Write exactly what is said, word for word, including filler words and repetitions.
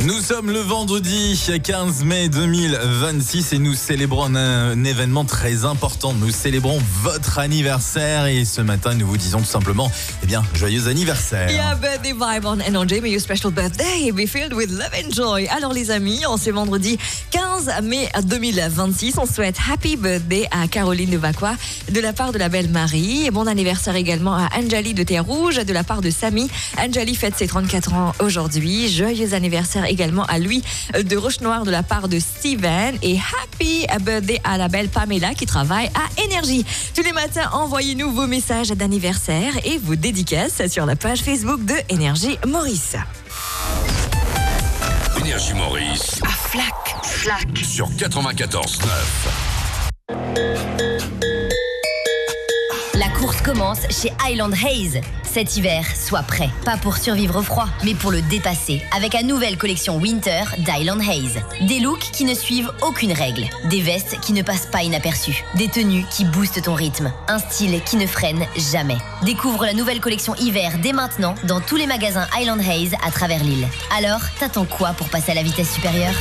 Nous sommes le vendredi quinze mai deux mille vingt-six et nous célébrons un, un événement très important. Nous célébrons votre anniversaire et ce matin, nous vous disons tout simplement, eh bien, joyeux anniversaire. Yeah, birthday vibe on N R J. May your special birthday be filled with love and joy. Alors les amis, en ce vendredi quinze mai deux mille vingt-six, on souhaite happy birthday à Caroline de Vacqua de la part de la belle Marie. Et bon anniversaire également à Anjali de Terre-Rouge de la part de Samy. Anjali fête ses trente-quatre ans aujourd'hui. Joyeux anniversaire également à lui de Roche-Noire de la part de Steven. Et happy birthday à la belle Pamela qui travaille à Énergie. Tous les matins, envoyez-nous vos messages d'anniversaire et vos dédicaces sur la page Facebook de Énergie Maurice. Énergie Maurice. À Flac. Flac. Sur quatre-vingt-quatorze neuf. La course commence chez Highland Haze. Cet hiver, sois prêt. Pas pour survivre au froid, mais pour le dépasser. Avec la nouvelle collection Winter d'Highland Haze. Des looks qui ne suivent aucune règle. Des vestes qui ne passent pas inaperçues. Des tenues qui boostent ton rythme. Un style qui ne freine jamais. Découvre la nouvelle collection hiver dès maintenant dans tous les magasins Highland Haze à travers l'île. Alors, t'attends quoi pour passer à la vitesse supérieure ?